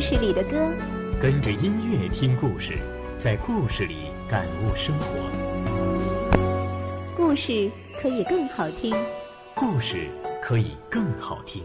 事里的歌， 跟着音乐听故事，在故事里感悟生活。 故事可以更好听， 故事可以更好听。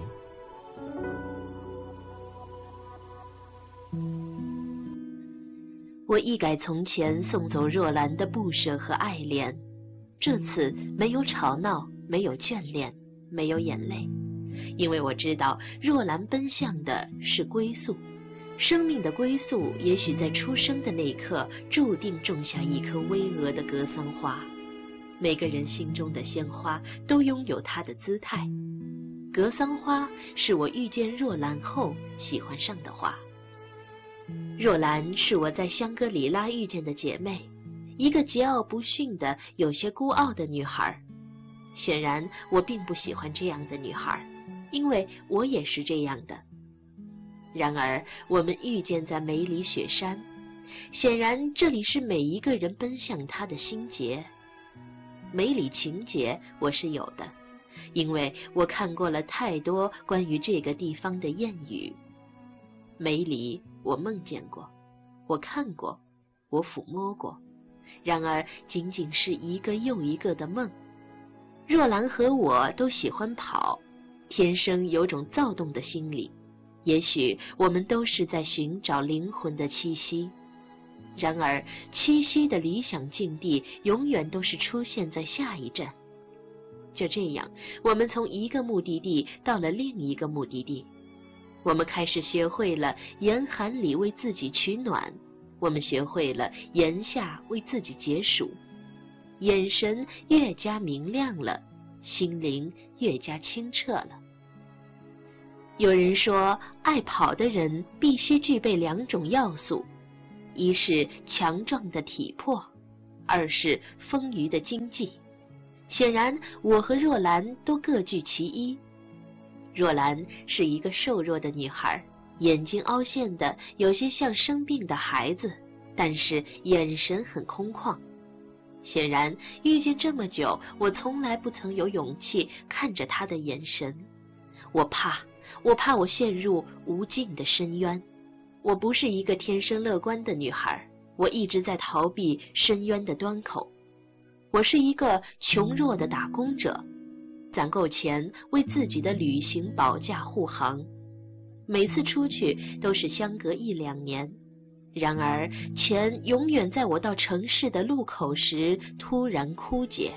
我一改从前送走若兰的不舍和爱恋，这次没有吵闹，没有眷恋，没有眼泪，因为我知道若兰奔向的是归宿，生命的归宿也许在出生的那一刻注定种下一颗巍峨的格桑花。每个人心中的鲜花都拥有它的姿态，格桑花是我遇见若兰后喜欢上的花。若兰是我在香格里拉遇见的姐妹，一个桀骜不驯的有些孤傲的女孩。显然我并不喜欢这样的女孩，因为我也是这样的。然而我们遇见在梅里雪山，显然这里是每一个人奔向她的心结。梅里情结我是有的，因为我看过了太多关于这个地方的谚语。梅里我梦见过，我看过，我抚摸过，然而仅仅是一个又一个的梦。若兰和我都喜欢跑，天生有种躁动的心理，也许我们都是在寻找灵魂的栖息。然而栖息的理想境地永远都是出现在下一站。就这样，我们从一个目的地到了另一个目的地。我们开始学会了严寒里为自己取暖，我们学会了炎夏为自己解暑，眼神越加明亮了，心灵越加清澈了。有人说，爱跑的人必须具备两种要素，一是强壮的体魄，二是丰腴的经济。显然我和若兰都各具其一。若兰是一个瘦弱的女孩，眼睛凹陷的有些像生病的孩子，但是眼神很空旷。显然遇见这么久，我从来不曾有勇气看着她的眼神。我怕我陷入无尽的深渊。我不是一个天生乐观的女孩，我一直在逃避深渊的端口。我是一个穷弱的打工者，攒够钱为自己的旅行保驾护航，每次出去都是相隔1-2年。然而钱永远在我到城市的路口时突然枯竭。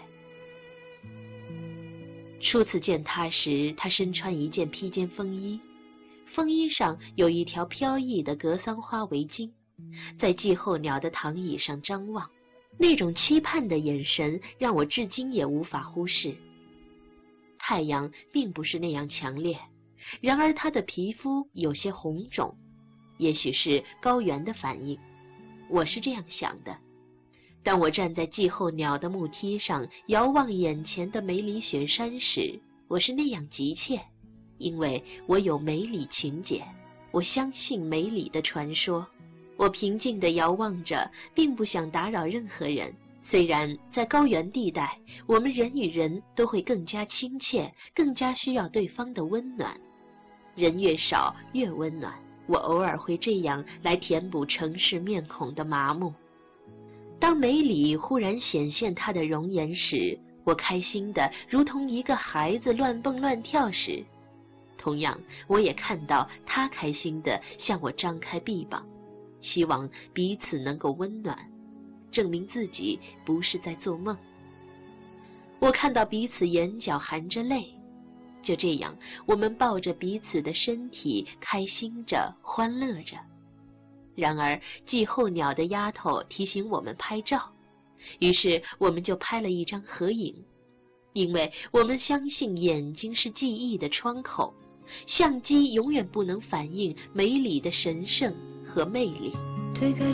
初次见他时，他身穿一件披肩风衣，风衣上有一条飘逸的格桑花围巾，在季候鸟的躺椅上张望，那种期盼的眼神让我至今也无法忽视。太阳并不是那样强烈，然而他的皮肤有些红肿，也许是高原的反应，我是这样想的。当我站在季候鸟的木梯上遥望眼前的梅里雪山时，我是那样急切，因为我有梅里情结，我相信梅里的传说。我平静地遥望着，并不想打扰任何人。虽然在高原地带，我们人与人都会更加亲切，更加需要对方的温暖。人越少越温暖，我偶尔会这样来填补城市面孔的麻木。当梅里忽然显现她的容颜时，我开心的如同一个孩子乱蹦乱跳时，同样我也看到她开心的向我张开臂膀，希望彼此能够温暖，证明自己不是在做梦。我看到彼此眼角含着泪，就这样我们抱着彼此的身体，开心着，欢乐着。然而季候鸟的丫头提醒我们拍照，于是我们就拍了一张合影。因为我们相信眼睛是记忆的窗口，相机永远不能反映梅里的神圣和魅力。 推开